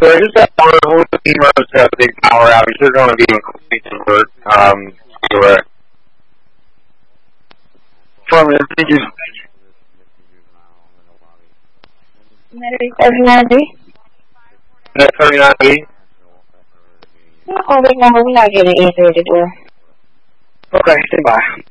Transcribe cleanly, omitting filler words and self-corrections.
So I just got one of the emails have a big power outage. They're going to be in complete convert. From the pages. Net 39B? Oh, wait, no, we're not getting answer at the door. Okay, stand by.